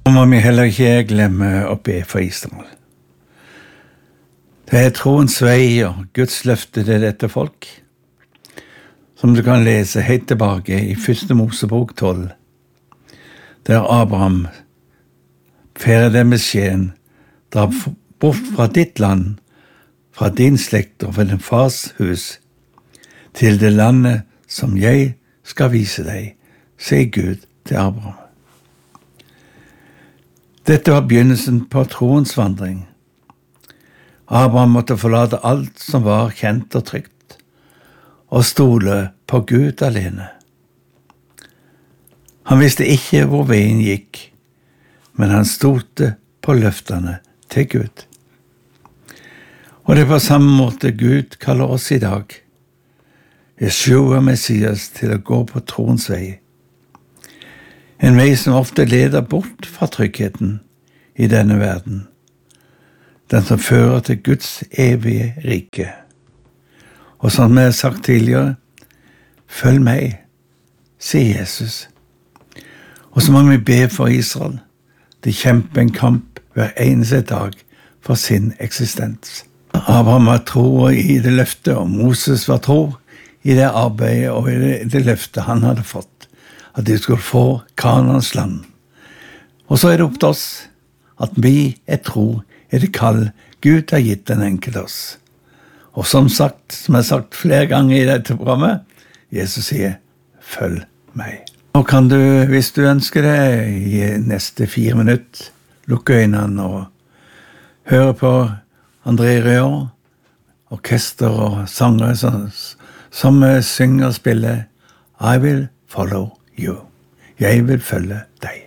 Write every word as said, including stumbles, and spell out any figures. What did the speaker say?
Nå må vi heller ikke glemme å be for Israel. Det er troens vei og Guds løfte til dette folk, som du kan lese helt tilbake i første Mosebok tolv, der Abraham færer den beskjeden, dra bort fra ditt land, fra din slekt og fra din fars hus, til det landet som jeg skal vise deg, sier Gud til Abraham. Dette var begynnelsen på troens vandring. Abraham måtte forlate alt som var kjent og trygt, og stole på Gud alene. Han visste ikke hvor veien gikk, men han stolte på løftene til Gud. Og det er på samme måte Gud kaller oss i dag, Jeshua Messias, til å gå på troens vei. En vei som ofte leder bort fra tryggheten i denne verden, den som fører til Guds evige rike. Og som jeg har sagt tidligere, følg meg, sier Jesus. Og så må vi be for Israel. De kjemper en kamp hver eneste dag for sin eksistens. Abraham var tro i det løftet, og Moses var tro i det arbeidet og i det, det løftet han hadde fått, at de skulle få Kanans land. Og så er det opp til oss at vi er tro i det kall Gud har gitt den enkelte oss. Og som sagt, som jeg har sagt flere ganger i dette programmet, Jesus sier, følg meg. Nå kan du, hvis du ønsker det, i neste fire minutter, lukke øynene og høre på André Røer, orkester og sanger som, som synger og spiller I will follow you. Jeg vil følge deg.